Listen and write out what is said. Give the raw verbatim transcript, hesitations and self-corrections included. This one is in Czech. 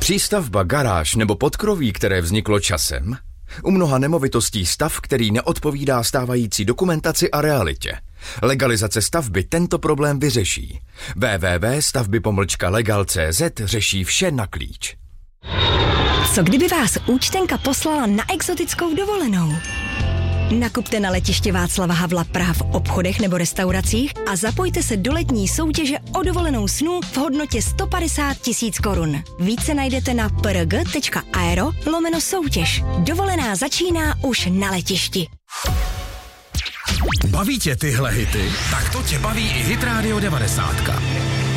Přístavba, garáž nebo podkroví, které vzniklo časem? U mnoha nemovitostí stav, který neodpovídá stávající dokumentaci a realitě. Legalizace stavby tento problém vyřeší. w w w tečka stavby pomlčka legal tečka c z řeší vše na klíč. Co kdyby vás účtenka poslala na exotickou dovolenou? Nakupte na letiště Václava Havla Praha v obchodech nebo restauracích a zapojte se do letní soutěže o dovolenou snů v hodnotě sto padesát tisíc korun. Více najdete na prg tečka aero lomeno soutěž. Dovolená začíná už na letišti. Baví tě tyhle hity? Tak to tě baví i Hit Radio devadesát.